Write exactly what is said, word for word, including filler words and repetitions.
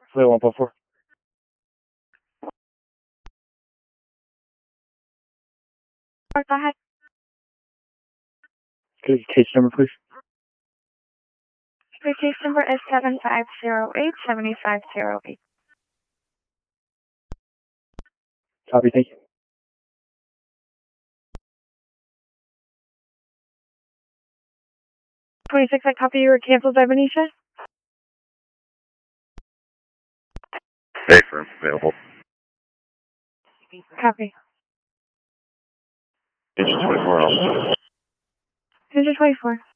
Flight one four four. Go ahead. Could I get case number, please? Your case number is seven five zero eight seven five zero eight. Copy, thank you. twenty-six, I copy you were canceled by Benicia. Hey, firm, available. Copy. Engine twenty-four, I'll Engine twenty-four.